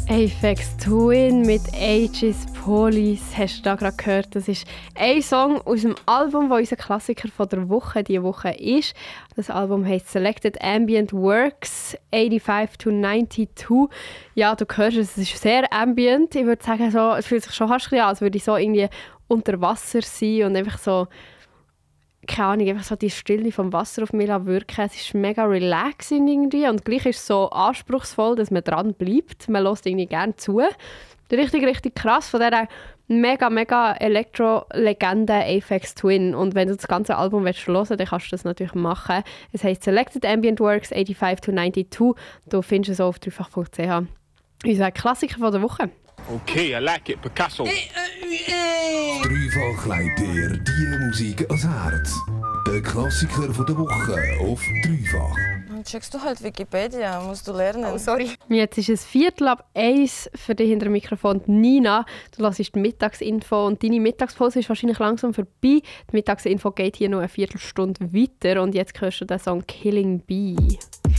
Aphex Twin mit Aegis Police hast du da gerade gehört. Das ist ein Song aus dem Album, das unser Klassiker von der Woche diese Woche ist. Das Album heisst Selected Ambient Works 85 to 92. Ja, du hörst es ist sehr ambient. Ich würde sagen, so, es fühlt sich schon fast an, als würde ich so irgendwie unter Wasser sein und einfach so, keine Ahnung, einfach so die Stille vom Wasser auf mich wirken. Es ist mega relaxing irgendwie und gleich ist es so anspruchsvoll, dass man dran bleibt. Man hört irgendwie gerne zu. Richtig, richtig krass von dieser mega Elektro-Legende Aphex Twin. Und wenn du das ganze Album hören willst, dann kannst du das natürlich machen. Es heisst Selected Ambient Works 85 to 92. Du findest es auch auf dreifach.ch. Unser Klassiker von der Woche. Okay, I like it. Picasso. Dreifach legt dir die Musik ans Herz. Der Klassiker von der Woche auf Dreifach. Dann checkst du halt Wikipedia, musst du lernen. Oh, sorry. Jetzt ist es 1:15 für dich hinter dem Mikrofon, Nina. Du hörst die Mittagsinfo und deine Mittagspause ist wahrscheinlich langsam vorbei. Die Mittagsinfo geht hier noch eine Viertelstunde weiter und jetzt hörst du den Song «Killing Bee».